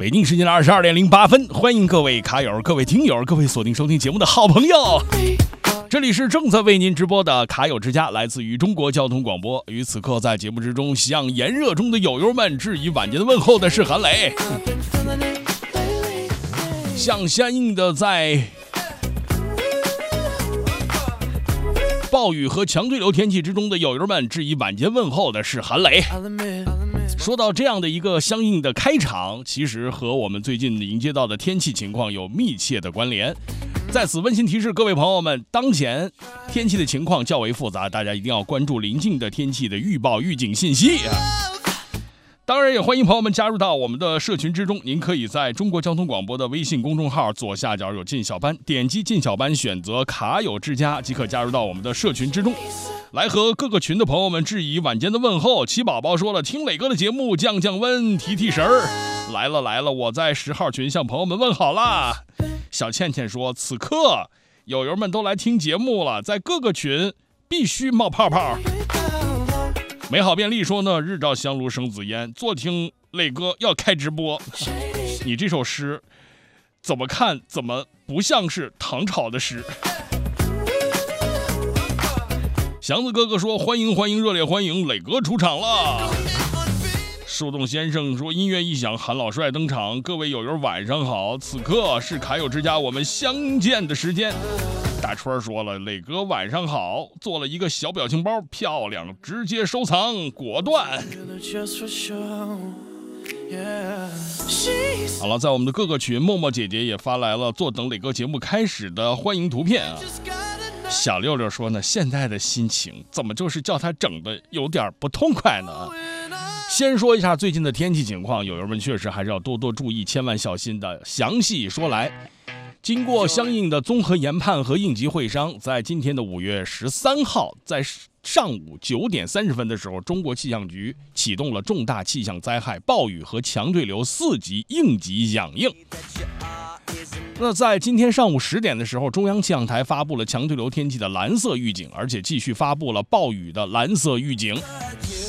北京时间的22:08，欢迎各位卡友、各位听友、各位锁定收听节目的好朋友。这里是正在为您直播的卡友之家，来自于中国交通广播。于此刻在节目之中向炎热中的友友们致以晚间的问候的是韩磊，向相应的在暴雨和强对流天气之中的友友们致以晚间问候的是韩磊。说到这样的一个相应的开场，其实和我们最近迎接到的天气情况有密切的关联。在此温馨提示各位朋友们，当前天气的情况较为复杂，大家一定要关注临近的天气的预报预警信息。当然也欢迎朋友们加入到我们的社群之中，您可以在中国交通广播的微信公众号左下角有进小班，点击进小班选择卡友之家即可加入到我们的社群之中，来和各个群的朋友们致以晚间的问候。七宝宝说了，听磊哥的节目降降温提提神儿，来了，我在10号群向朋友们问好啦。小倩倩说，此刻友友们都来听节目了，在各个群必须冒泡泡。美好便利说呢，日照香炉生紫烟，坐听磊哥要开直播。你这首诗怎么看怎么不像是唐朝的诗。祥子哥哥说，欢迎，热烈欢迎磊哥出场了。树洞先生说，音乐一响，韩老帅登场，各位友友晚上好，此刻是卡友之家我们相见的时间。大川说了，磊哥晚上好，做了一个小表情包，漂亮，直接收藏，果断。好了，在我们的各个群，默默姐姐也发来了坐等磊哥节目开始的欢迎图片啊。小六六说呢，现在的心情怎么就是叫他整的有点不痛快呢？先说一下最近的天气情况，友友们确实还是要多多注意，千万小心的。详细说来，经过相应的综合研判和应急会商，在今天的5月13号，在上午9点30分的时候，中国气象局启动了重大气象灾害暴雨和强对流4级应急响应。那在今天上午10点的时候，中央气象台发布了强对流天气的蓝色预警，而且继续发布了暴雨的蓝色预警。